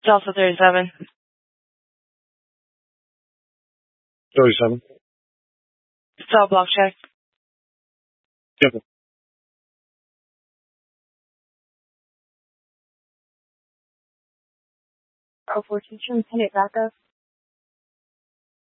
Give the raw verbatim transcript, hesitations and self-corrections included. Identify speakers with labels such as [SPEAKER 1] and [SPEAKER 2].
[SPEAKER 1] Delta thirty-seven.
[SPEAKER 2] thirty-seven.
[SPEAKER 1] Cell block check.
[SPEAKER 2] Yep.
[SPEAKER 3] Oh, four two, Lieutenant backup.